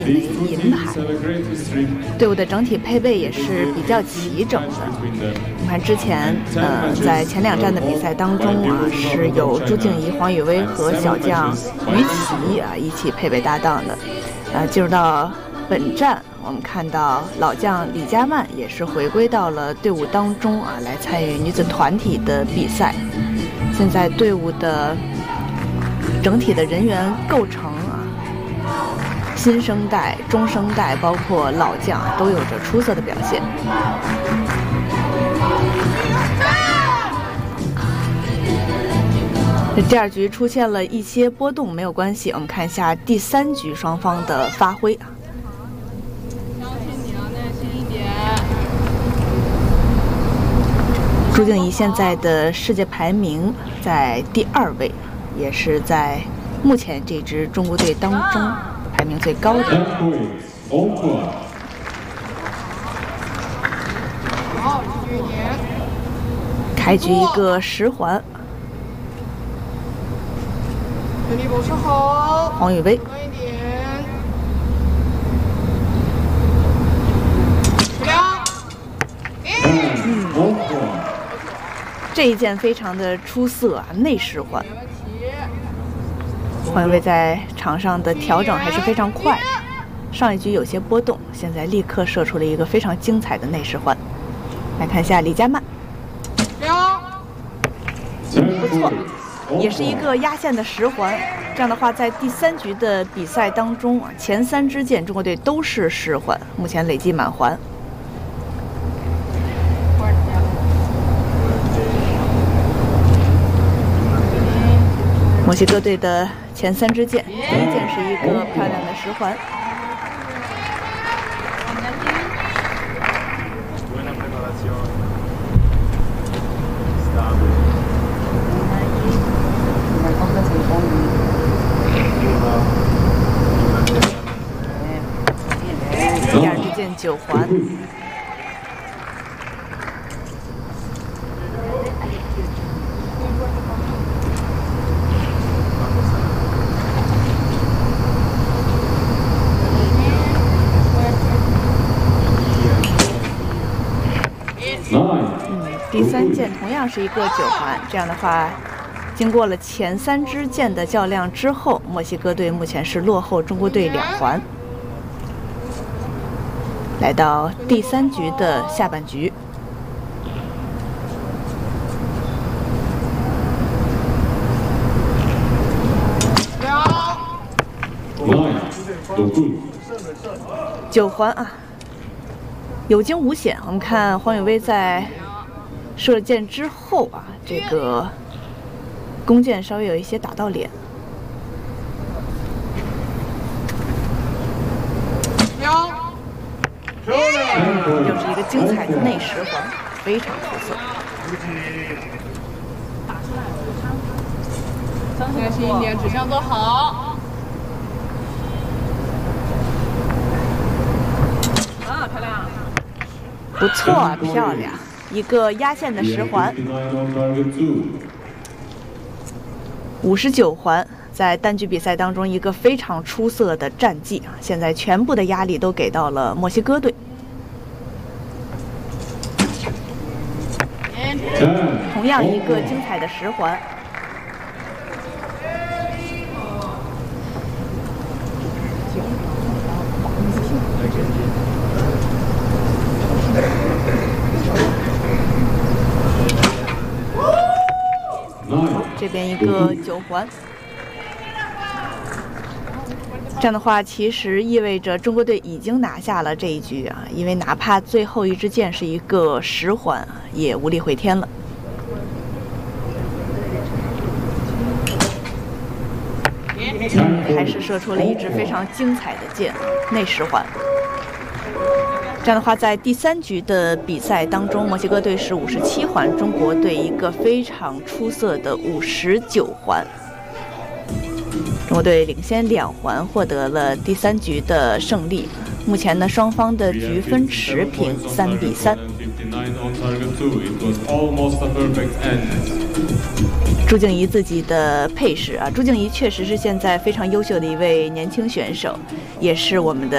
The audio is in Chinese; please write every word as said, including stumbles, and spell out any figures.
枚银牌。队伍的整体配备也是比较齐整的。你看之前，呃，在前两站的比赛当中啊，是有朱静怡、黄雨薇和小将于琦啊一起配备搭档的。啊，进入到本站，我们看到老将李佳曼也是回归到了队伍当中啊，来参与女子团体的比赛。现在队伍的整体的人员构成啊，新生代、中生代，包括老将啊，都有着出色的表现。这第二局出现了一些波动，没有关系。我们看一下第三局双方的发挥啊。朱静怡现在的世界排名在第二位，也是在目前这支中国队当中排名最高的。开局一个十环，黄雨薇。这一箭非常的出色啊，内十环。黄雨薇在场上的调整还是非常快的，上一局有些波动，现在立刻射出了一个非常精彩的内十环。来看一下李佳曼，不错，也是一个压线的十环。这样的话，在第三局的比赛当中啊，前三支箭中国队都是十环，目前累计满环。墨西哥队的前三支箭，第一箭是一个漂亮的十环。第二支箭九环。嗯，第三箭同样是一个九环。这样的话，经过了前三支箭的较量之后，墨西哥队目前是落后中国队两环。来到第三局的下半局，九环啊，有惊无险。我们看黄雨薇在射箭之后啊，这个弓箭稍微有一些打到脸。又是一个精彩的内十环，非常出色。开心一点，指向做好。啊，漂亮！不错啊，漂亮！一个压线的十环，五十九环。在单局比赛当中，一个非常出色的战绩啊！现在全部的压力都给到了墨西哥队。同样一个精彩的十环。这边一个九环。这样的话，其实意味着中国队已经拿下了这一局啊，因为哪怕最后一支箭是一个十环，也无力回天了。嗯，还是射出了一支非常精彩的箭，内十环。这样的话，在第三局的比赛当中，墨西哥队是五十七环，中国队一个非常出色的五十九环。中国队领先两环，获得了第三局的胜利。目前呢，双方的局分持平，三比三。朱静怡自己的配饰啊，朱静怡确实是现在非常优秀的一位年轻选手，也是我们的。